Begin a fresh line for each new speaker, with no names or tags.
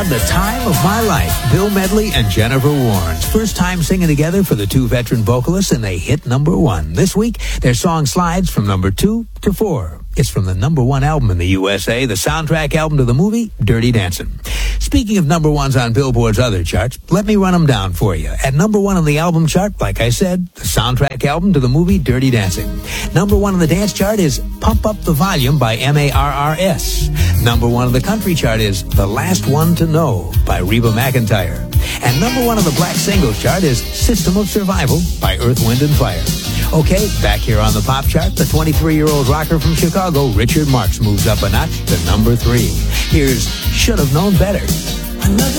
had the time of my life. Bill Medley and Jennifer Warnes. First time singing together for the two veteran vocalists, and they hit number one. This week, their song slides from number 2 to 4. It's from the number 1 album in the USA, the soundtrack album to the movie Dirty Dancing. Speaking of number ones on Billboard's other charts, let me run them down for you. At number 1 on the album chart, like I said, the soundtrack album to the movie Dirty Dancing. Number 1 on the dance chart is Pump Up the Volume by M.A.R.R.S. Number 1 on the country chart is The Last One to Know by Reba McEntire. And number 1 on the black singles chart is System of Survival by Earth, Wind & Fire. Okay, back here on the pop chart, the 23-year-old rocker from Chicago, Richard Marx, moves up a notch to number 3. Here's Should Have Known Better.